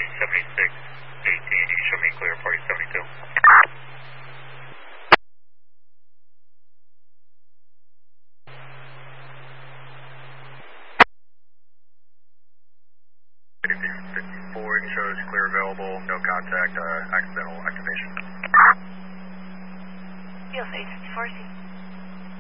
76, 18. You can show me clear, party 72. Forward shows clear available, no contact, accidental activation. USA 54C.